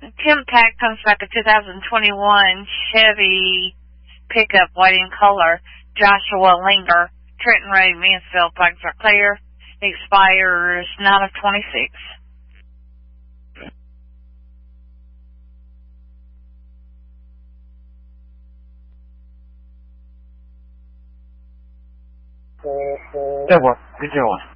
Tim Pack comes back a 2021 Chevy pickup, white in color. Joshua Linger, Trenton Road, Mansfield, Plaques are clear. Expires 9/26. Good one. Good one.